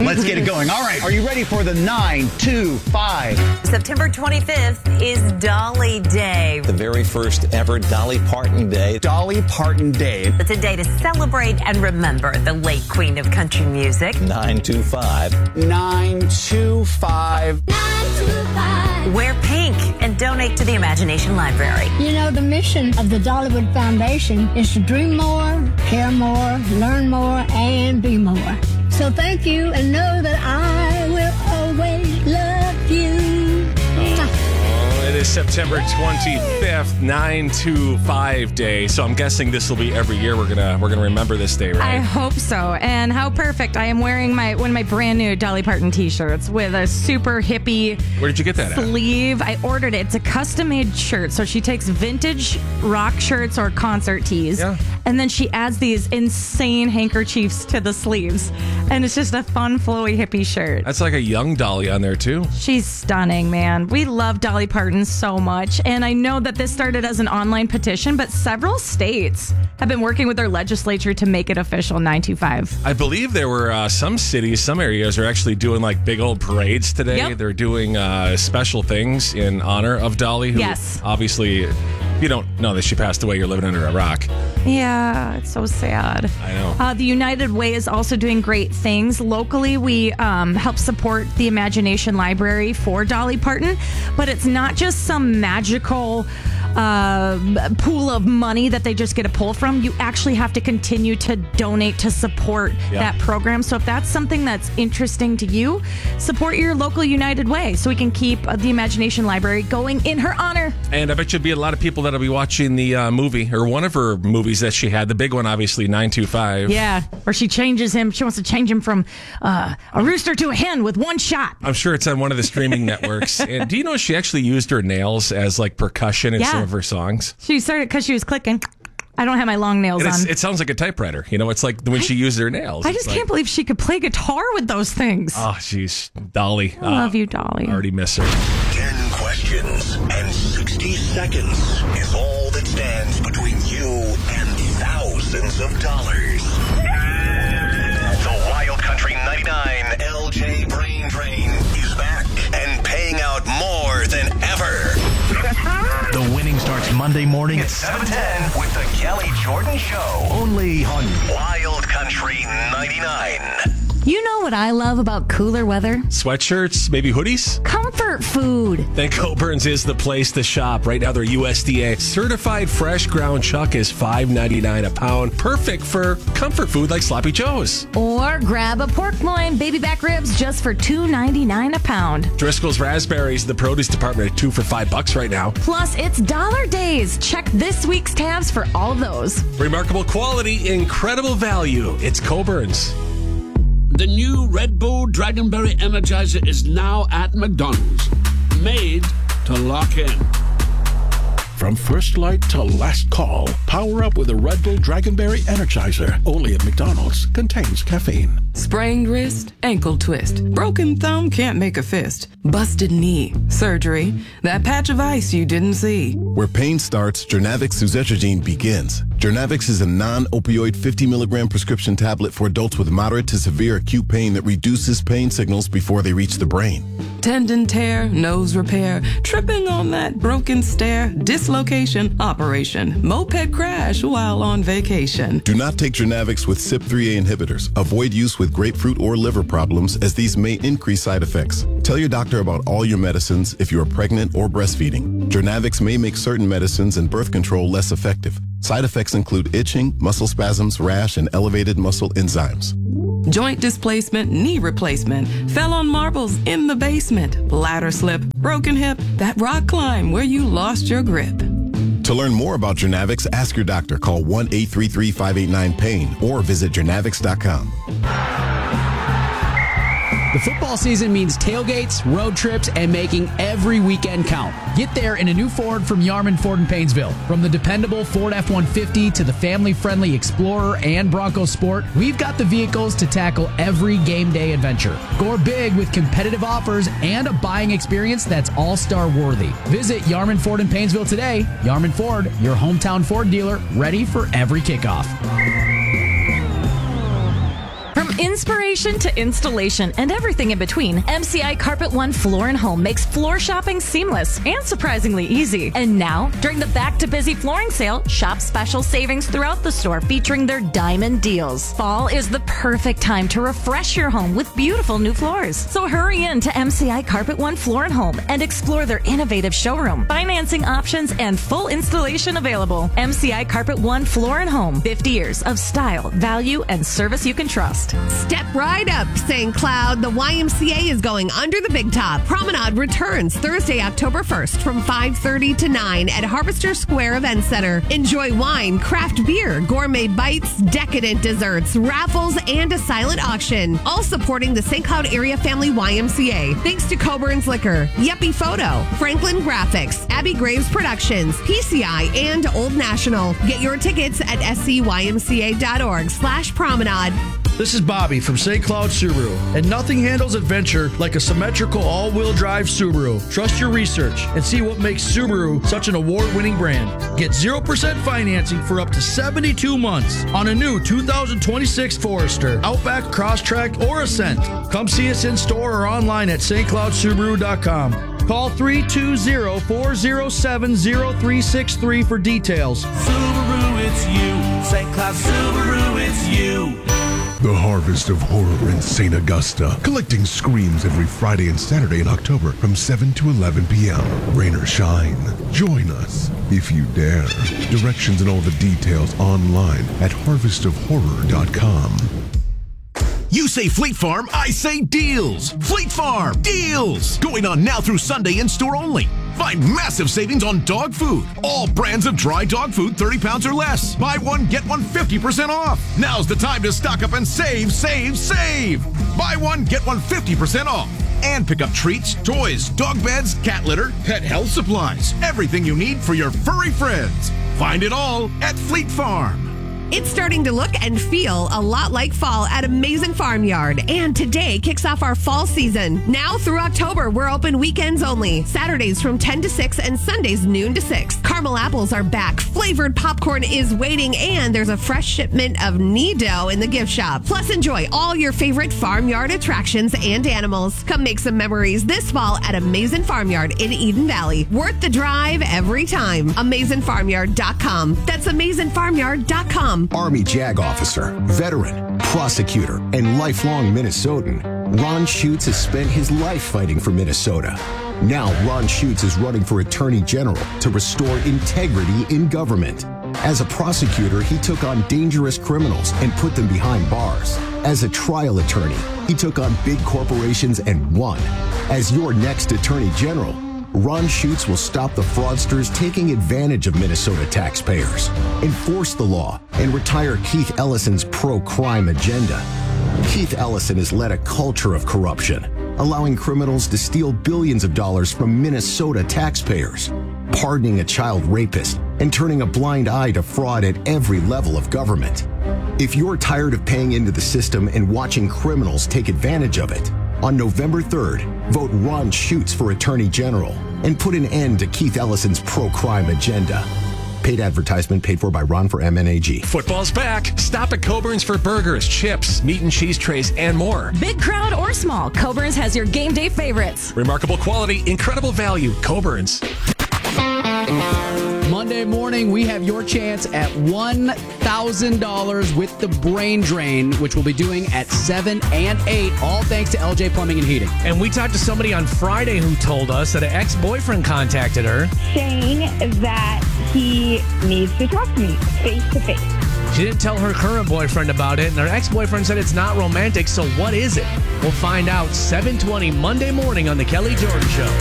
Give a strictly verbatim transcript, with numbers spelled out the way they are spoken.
Let's get it going. All right, are you ready for the nine two five? September twenty-fifth is Dolly Day. The very first ever Dolly Parton Day. Dolly Parton Day. It's a day to celebrate and remember the late queen of country music. nine two five. nine two five. Wear pink and donate to the Imagination Library. You know, the mission of the Dollywood Foundation is to dream more, care more, learn more, and be more. So thank you, and know that I will always love you. It is September twenty-fifth, nine two five Day. So I'm guessing this will be every year. We're gonna we're gonna remember this day, right? I hope so. And how perfect! I am wearing my one of my brand new Dolly Parton T-shirts with a super hippie. Where did you get that at? Sleeve. I ordered it. It's a custom-made shirt. So she takes vintage rock shirts or concert tees, yeah. and then she adds these insane handkerchiefs to the sleeves, and it's just a fun, flowy hippie shirt. That's like a young Dolly on there too. She's stunning, man. We love Dolly Parton so much. And I know that this started as an online petition, but several states have been working with their legislature to make it official. nine two five. I believe there were uh, some cities, some areas are actually doing like big old parades today. Yep. They're doing uh, special things in honor of Dolly, who Yes. obviously, if you don't know that she passed away, you're living under a rock. Yeah, it's so sad. I know. Uh, the United Way is also doing great things. Locally, we um, help support the Imagination Library for Dolly Parton, but it's not just some magical uh, pool of money that they just get a pull from. You actually have to continue to donate to support Yeah. that program. So if that's something that's interesting to you, support your local United Way so we can keep uh, the Imagination Library going in her honor. And I bet you'll be a lot of people that'll be watching the uh, movie, or one of her movies that she had. The big one, obviously, nine two five. Yeah, where she changes him. She wants to change him from uh, a rooster to a hen with one shot. I'm sure it's on one of the streaming networks. And do you know she actually used her nails as like percussion in Yeah. some of her songs? She started because she was clicking. I don't have my long nails And it's, on. it sounds like a typewriter. You know, it's like when she used her nails. I It's just like, can't believe she could play guitar with those things. Oh, jeez. Dolly. I love you, Dolly. I already miss her. Ten questions and sixty seconds is all that stands between you and thousands of dollars. The Wild Country ninety-nine L J Brain Drain is back and paying out more than ever. The winning starts Monday morning It's seven ten with the Kelly Jordan Show. only on Wild Country ninety-nine. You know what I love about cooler weather? Sweatshirts, maybe hoodies? Comfort food. Then Coburn's is the place to shop. Right now, their U S D A certified fresh ground chuck is five ninety-nine a pound. Perfect for comfort food like Sloppy Joe's. Or grab a pork loin, baby back ribs just for two ninety-nine a pound. Driscoll's Raspberries, the produce department at two for five bucks right now. Plus, it's dollar days. Check this week's tabs for all of those. Remarkable quality, incredible value. It's Coburn's. The new Red Bull Dragonberry Energizer is now at McDonald's. Made to lock in. From first light to last call, power up with a Red Bull Dragonberry Energizer. Only at McDonald's. Contains caffeine. Sprained wrist, ankle twist. Broken thumb can't make a fist. Busted knee, surgery. That patch of ice you didn't see. Where pain starts, Jernavix suzetrigine begins. Jernavix is a non-opioid fifty milligram prescription tablet for adults with moderate to severe acute pain that reduces pain signals before they reach the brain. Tendon tear, nose repair, tripping on that broken stair, dislocation, operation, moped crash while on vacation. Do not take Jernavix with C Y P three A inhibitors. Avoid use with grapefruit or liver problems, as these may increase side effects. Tell your doctor about all your medicines if you are pregnant or breastfeeding. Jernavix may make certain medicines and birth control less effective. Side effects include itching, muscle spasms, rash, and elevated muscle enzymes. Joint displacement, knee replacement, fell on marbles in the basement, ladder slip, broken hip, that rock climb where you lost your grip. To learn more about Jernavix, ask your doctor. Call one eight three three, five eight nine, pain or visit jernavix dot com. The football season means tailgates, road trips, and making every weekend count. Get there in a new Ford from Yarman Ford in Painesville. From the dependable Ford F one fifty to the family-friendly Explorer and Bronco Sport, we've got the vehicles to tackle every game day adventure. Score big with competitive offers and a buying experience that's all-star worthy. Visit Yarman Ford in Painesville today. Yarman Ford, your hometown Ford dealer, ready for every kickoff. From From inspiration to installation and everything in between, M C I Carpet One Floor and Home makes floor shopping seamless and surprisingly easy. And now, during the Back to Busy flooring sale, shop special savings throughout the store featuring their diamond deals. Fall is the perfect time to refresh your home with beautiful new floors. So hurry in to M C I Carpet One Floor and Home and explore their innovative showroom, financing options, and full installation available. M C I Carpet One Floor and Home. fifty years of style, value, and service you can trust. Step right up, Saint Cloud. The Y M C A is going under the big top. Promenade returns Thursday, October first from five thirty to nine at Harvester Square Event Center. Enjoy wine, craft beer, gourmet bites, decadent desserts, raffles, and a silent auction. All supporting the Saint Cloud Area Family Y M C A. Thanks to Coburn's Liquor, Yuppie Photo, Franklin Graphics, Abby Graves Productions, P C I, and Old National. Get your tickets at scymca.org slash promenade. This is Bobby from Saint Cloud Subaru, and nothing handles adventure like a symmetrical all-wheel drive Subaru. Trust your research and see what makes Subaru such an award-winning brand. Get zero percent financing for up to seventy-two months on a new two thousand twenty-six Forester, Outback, Crosstrek, or Ascent. Come see us in store or online at st cloud subaru dot com. Call three two zero, four zero seven, zero three six three for details. Subaru, it's you. Saint Cloud Subaru, it's you. The Harvest of Horror in Saint Augusta. Collecting screams every Friday and Saturday in October from seven to eleven p.m. Rain or shine, join us if you dare. Directions and all the details online at harvest of horror dot com. You say Fleet Farm, I say deals. Fleet Farm, deals. Going on now through Sunday in store only. Find massive savings on dog food. All brands of dry dog food, thirty pounds or less. Buy one, get one fifty percent off. Now's the time to stock up and save, save, save. Buy one, get one fifty percent off. And pick up treats, toys, dog beds, cat litter, pet health supplies. Everything you need for your furry friends. Find it all at Fleet Farm. It's starting to look and feel a lot like fall at Amazing Farmyard. And today kicks off our fall season. Now through October, we're open weekends only. Saturdays from ten to six and Sundays noon to six. Caramel apples are back. Flavored popcorn is waiting. And there's a fresh shipment of Nido in the gift shop. Plus, enjoy all your favorite farmyard attractions and animals. Come make some memories this fall at Amazing Farmyard in Eden Valley. Worth the drive every time. amazing farmyard dot com. That's amazing farmyard dot com. Army JAG officer, veteran, prosecutor, and lifelong Minnesotan, Ron Schutz has spent his life fighting for Minnesota. Now Ron Schutz is running for Attorney General to restore integrity in government. As a prosecutor, he took on dangerous criminals and put them behind bars. As a trial attorney, he took on big corporations and won. As your next Attorney General, Ron Schutz will stop the fraudsters taking advantage of Minnesota taxpayers, enforce the law, and retire Keith Ellison's pro-crime agenda. Keith Ellison has led a culture of corruption, allowing criminals to steal billions of dollars from Minnesota taxpayers, pardoning a child rapist, and turning a blind eye to fraud at every level of government. If you're tired of paying into the system and watching criminals take advantage of it, on November third, vote Ron Schutz for Attorney General and put an end to Keith Ellison's pro-crime agenda. Paid advertisement paid for by Ron for M N A G. Football's back. Stop at Coburn's for burgers, chips, meat and cheese trays, and more. Big crowd or small, Coburn's has your game day favorites. Remarkable quality, incredible value. Coburn's. Monday morning, we have your chance at one thousand dollars with the Brain Drain, which we'll be doing at seven and eight, all thanks to L J Plumbing and Heating. And we talked to somebody on Friday who told us that an ex-boyfriend contacted her, saying that he needs to talk to me face to face. She didn't tell her current boyfriend about it, and her ex-boyfriend said it's not romantic, so what is it? We'll find out seven twenty Monday morning on The Kelly Jordan Show.